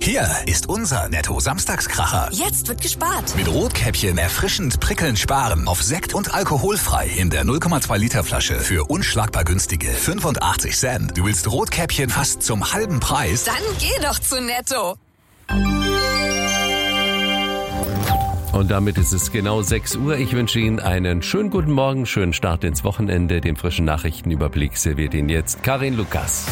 Hier ist unser Netto-Samstagskracher. Jetzt wird gespart. Mit Rotkäppchen erfrischend prickelnd sparen auf Sekt und alkoholfrei in der 0,2 Liter Flasche für unschlagbar günstige 85 Cent. Du willst Rotkäppchen fast zum halben Preis? Dann geh doch zu Netto. Und damit ist es genau 6 Uhr. Ich wünsche Ihnen einen schönen guten Morgen, schönen Start ins Wochenende. Den frischen Nachrichtenüberblick serviert Ihnen jetzt Karin Lukas.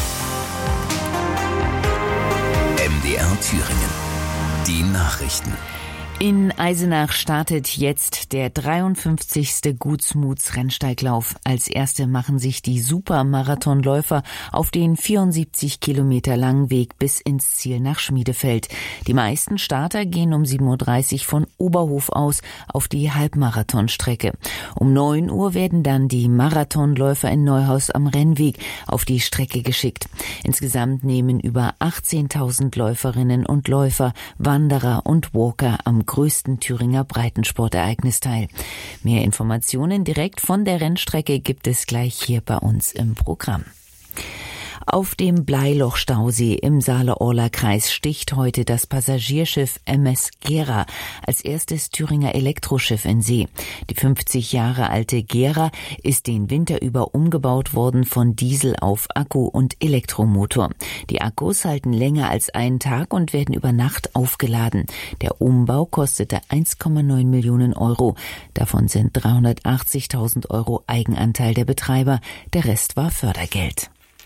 MDR Thüringen. Die Nachrichten. In Eisenach startet jetzt der 53. Gutsmuts-Rennsteiglauf. Als erste machen sich die Supermarathonläufer auf den 74 Kilometer langen Weg bis ins Ziel nach Schmiedefeld. Die meisten Starter gehen um 7.30 Uhr von Oberhof aus auf die Halbmarathonstrecke. Um 9 Uhr werden dann die Marathonläufer in Neuhaus am Rennweg auf die Strecke geschickt. Insgesamt nehmen über 18.000 Läuferinnen und Läufer, Wanderer und Walker am größten Thüringer Breitensportereignis teil. Mehr Informationen direkt von der Rennstrecke gibt es gleich hier bei uns im Programm. Auf dem Bleiloch-Stausee im Saale-Orla-Kreis sticht heute das Passagierschiff MS Gera als erstes Thüringer Elektroschiff in See. Die 50 Jahre alte Gera ist den Winter über umgebaut worden von Diesel auf Akku und Elektromotor. Die Akkus halten länger als einen Tag und werden über Nacht aufgeladen. Der Umbau kostete 1,9 Millionen Euro. Davon sind 380.000 Euro Eigenanteil der Betreiber. Der Rest war Fördergeld.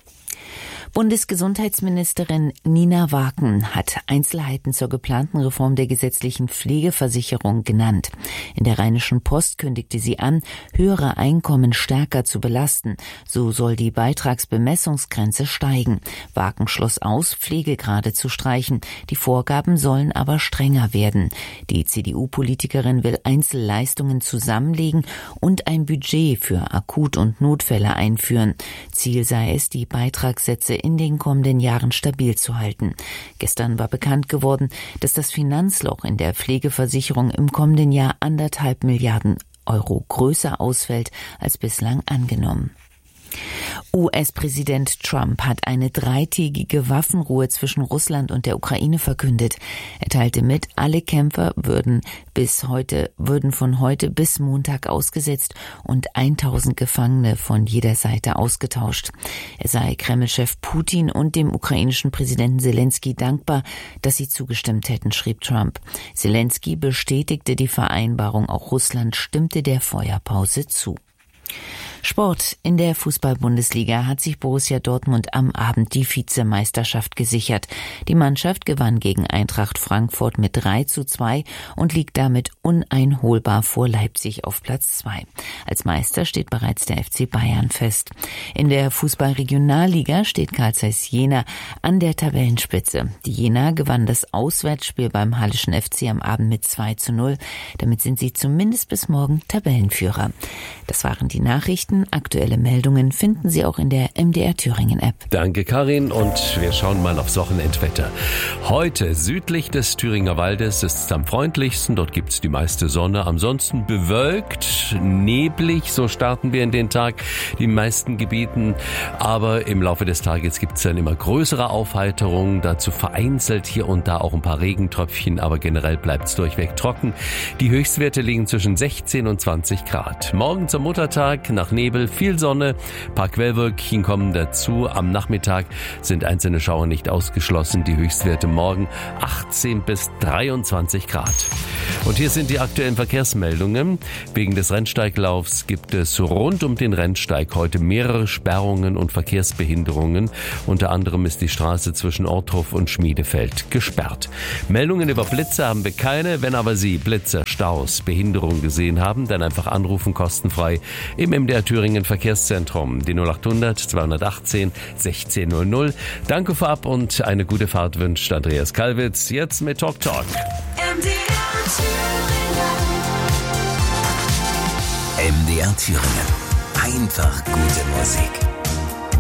Bundesgesundheitsministerin Nina Waken hat Einzelheiten zur geplanten Reform der gesetzlichen Pflegeversicherung genannt. In der Rheinischen Post kündigte sie an, höhere Einkommen stärker zu belasten. So soll die Beitragsbemessungsgrenze steigen. Waken schloss aus, Pflegegrade zu streichen. Die Vorgaben sollen aber strenger werden. Die CDU-Politikerin will Einzelleistungen zusammenlegen und ein Budget für Akut- und Notfälle einführen. Ziel sei es, die Beitragssätze in den kommenden Jahren stabil zu halten. Gestern war bekannt geworden, dass das Finanzloch in der Pflegeversicherung im kommenden Jahr 1,5 Milliarden Euro größer ausfällt als bislang angenommen. US-Präsident Trump hat eine 3-tägige Waffenruhe zwischen Russland und der Ukraine verkündet. Er teilte mit, alle Kämpfer würden von heute bis Montag ausgesetzt und 1.000 Gefangene von jeder Seite ausgetauscht. Er sei Kreml-Chef Putin und dem ukrainischen Präsidenten Zelensky dankbar, dass sie zugestimmt hätten, schrieb Trump. Zelensky bestätigte die Vereinbarung, auch Russland stimmte der Feuerpause zu. Sport. In der Fußball-Bundesliga hat sich Borussia Dortmund am Abend die Vizemeisterschaft gesichert. Die Mannschaft gewann gegen Eintracht Frankfurt mit 3:2 und liegt damit uneinholbar vor Leipzig auf Platz 2. Als Meister steht bereits der FC Bayern fest. In der Fußball-Regionalliga steht Carl Zeiss Jena an der Tabellenspitze. Die Jena gewann das Auswärtsspiel beim Hallischen FC am Abend mit 2:0. Damit sind sie zumindest bis morgen Tabellenführer. Das waren die Nachrichten. Aktuelle Meldungen finden Sie auch in der MDR Thüringen App. Danke, Karin. Und wir schauen mal aufs Wochenendwetter. Heute südlich des Thüringer Waldes ist es am freundlichsten. Dort gibt es die meiste Sonne. Ansonsten bewölkt, neblig. So starten wir in den Tag. Die meisten Gebieten. Aber im Laufe des Tages gibt es dann immer größere Aufheiterungen. Dazu vereinzelt hier und da auch ein paar Regentröpfchen. Aber generell bleibt es durchweg trocken. Die Höchstwerte liegen zwischen 16 und 20 Grad. Morgen zum Muttertag nach Nebel, viel Sonne, paar Quellwölkchen kommen dazu. Am Nachmittag sind einzelne Schauer nicht ausgeschlossen. Die Höchstwerte morgen 18 bis 23 Grad. Und hier sind die aktuellen Verkehrsmeldungen. Wegen des Rennsteiglaufs gibt es rund um den Rennsteig heute mehrere Sperrungen und Verkehrsbehinderungen. Unter anderem ist die Straße zwischen Orthof und Schmiedefeld gesperrt. Meldungen über Blitze haben wir keine. Wenn aber Sie Blitze, Staus, Behinderungen gesehen haben, dann einfach anrufen, kostenfrei im MDR Thüringen Verkehrszentrum, die 0800 218 1600. Danke vorab und eine gute Fahrt wünscht Andreas Kalwitz. Jetzt mit Talk Talk. MDR Thüringen. Einfach gute Musik.